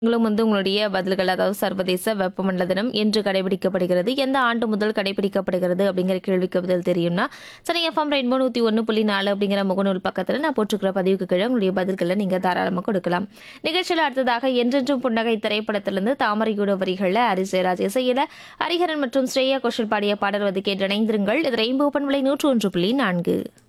நீங்களும் உங்களுடைய பதில்கள், அதாவது சர்வதேச வெப்பமண்டல தினம் என்று கடைபிடிக்கப்படுகிறது, எந்த ஆண்டு முதல் கடைபிடிக்கப்படுகிறது அப்படிங்கிற கேள்விக்கு பதில் தெரியும்னா சரி எஃப்எம் ரெயின்போ 101.4 அப்படிங்கிற முகநூல் பக்கத்தில் நான் போட்டிருக்கிற பதிவுக்கு கீழே உங்களுடைய பதில்களை நீங்கள் தாராளமாக கொடுக்கலாம். நிகழ்ச்சியில் அடுத்ததாக என்றென்றும் புன்னகை திரைப்படத்திலிருந்து தாமரையூட வரிகளில் ஹரிஜெயராஜ் இசையில ஹரிஹரன் மற்றும் ஸ்ரேயா கோஷல் பாடிய பாடல் வந்து கேட்டு இணைந்திருங்கள். இது ரெயின்போ பண்பலை 101.4.